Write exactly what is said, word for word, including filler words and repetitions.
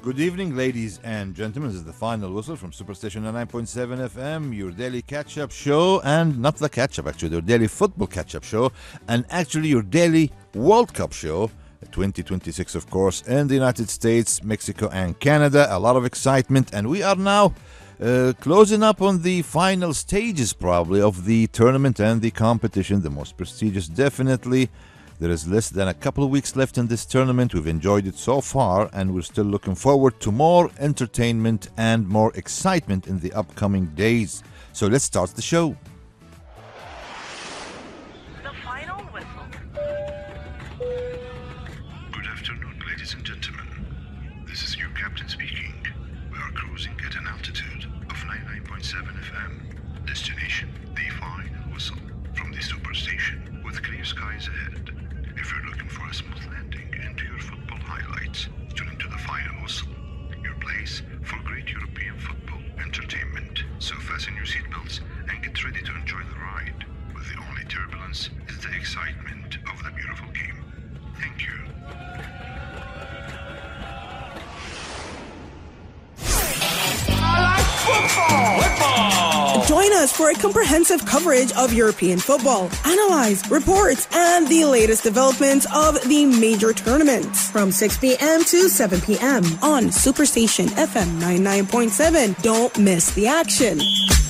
Good evening, ladies and gentlemen. This is the final whistle from Superstation ninety-nine point seven F M, your daily catch-up show, and not the catch-up, actually, your daily football catch-up show, and actually your daily World Cup show, twenty twenty-six, of course, in the United States, Mexico, and Canada. A lot of excitement, and we are now uh, closing up on the final stages, probably, of the tournament and the competition, the most prestigious, definitely. There is less than a couple of weeks left in this tournament. We've enjoyed it so far, and we're still looking forward to more entertainment and more excitement in the upcoming days. So let's start the show. The final whistle. Good afternoon, ladies and gentlemen. This is your captain speaking. We are cruising at an altitude of ninety-nine point seven F M. Destination, the final whistle. From the Superstation with clear skies ahead. If you're looking for a smooth landing into your football highlights, tune into the final whistle, your place for great European football entertainment. So fasten your seatbelts and get ready to enjoy the ride, with the only turbulence is the excitement of the beautiful game. Thank you. Football! Football! Join us for a comprehensive coverage of European football, analyze, reports, and the latest developments of the major tournaments from six p.m. to seven p.m. on Superstation F M ninety-nine point seven. Don't miss the action.